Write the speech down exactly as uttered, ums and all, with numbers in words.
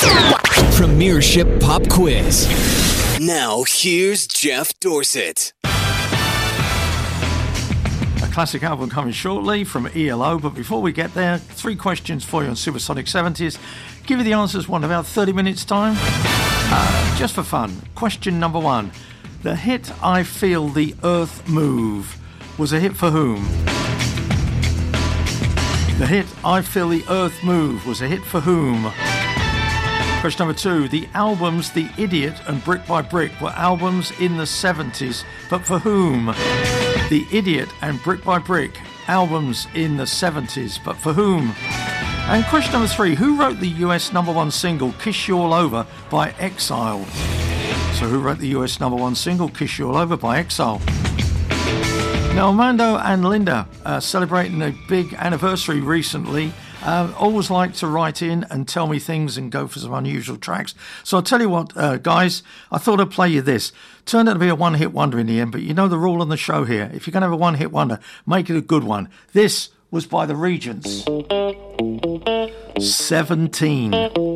Premiership Pop Quiz. Now, here's Jeff Dorset. A classic album coming shortly from E L O, but before we get there, three questions for you on Supersonic seventies. Give you the answers one about thirty minutes time. Uh, just for fun. Question number one. The hit I Feel the Earth Move was a hit for whom? The hit I Feel the Earth Move was a hit for whom? Question number two. The albums The Idiot and Brick by Brick were albums in the seventies, but for whom? The Idiot and Brick by Brick, albums in the seventies, but for whom? And question number three. Who wrote the U S number one single Kiss You All Over by Exile? So who wrote the U S number one single Kiss You All Over by Exile? Now, Armando and Linda uh, celebrating a big anniversary recently. Uh, always like to write in and tell me things and go for some unusual tracks. So I'll tell you what, uh, guys, I thought I'd play you this. Turned out to be a one-hit wonder in the end, but you know the rule on the show here. If you're going to have a one-hit wonder, make it a good one. This was by the Regents. seventeen.